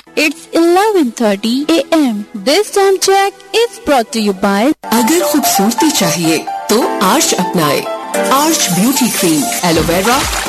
It's 11:30 a.m. This time check is brought to you by अगर खूबसूरती चाहिए तो आर्श अपनाए। Aarsh beauty cream, aloe vera,